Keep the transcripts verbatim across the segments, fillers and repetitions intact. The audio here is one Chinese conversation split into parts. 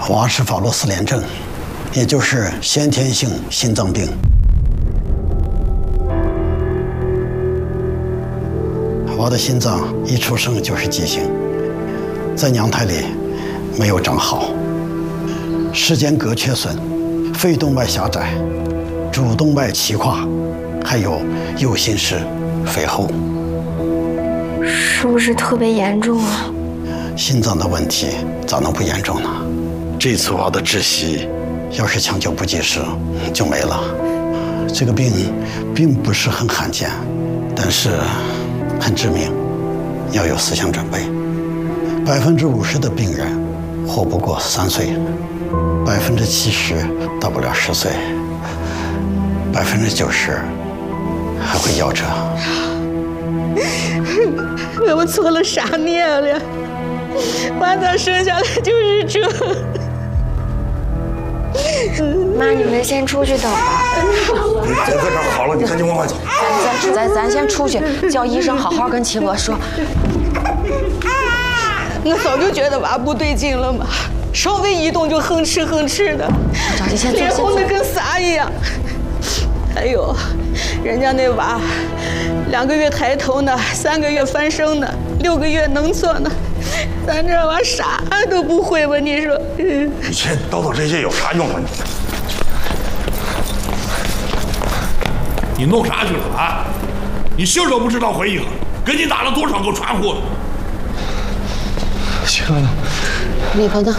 娃是法洛斯联症，也就是先天性心脏病。娃的心脏一出生就是畸形，在娘胎里没有长好，室间隔缺损，肺动脉狭窄，主动脉齐跨，还有右心室肥厚。 是不是特别严重啊？ 心脏的问题咋能不严重呢？这次娃的窒息，要是抢救不及时，就没了。这个病并不是很罕见，但是很致命，要有思想准备。百分之五十的病人活不过三岁，百分之七十到不了十岁，百分之九十还会夭折。 我们做了啥孽了？娃咋生下来就是这？ 妈，你们先出去等吧。 别在这儿好了，你赶紧往外走。 咱咱咱先出去，叫医生好好跟齐哥说。 我早就觉得娃不对劲了嘛，稍微一动就哼哧哼哧的， 着急，先脸红的跟啥一样。还有，人家那娃两个月抬头呢，三个月翻身呢，六个月能坐呢，咱这娃啥都不会吧？你说？ 你先叨叨这些有啥用啊？ 你弄啥去了啊？你信都不知道回应，给你打了多少个传呼？ 行了， 李鹏呢？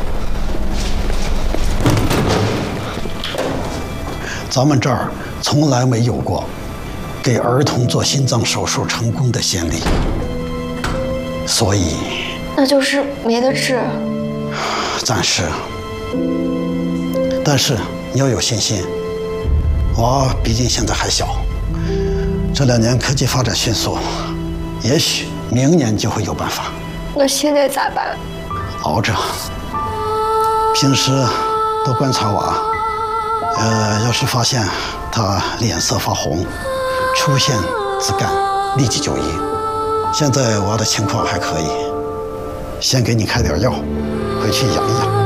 咱们这儿从来没有过给儿童做心脏手术成功的先例，所以那就是没得治。 暂时。但是你要有信心，娃毕竟现在还小，这两年科技发展迅速，也许明年就会有办法。 那现在咋办？ 熬着，平时多观察娃。呃，要是发现他脸色发红，出现紫绀，立即就医。现在娃的情况还可以，先给你开点药，回去养一养。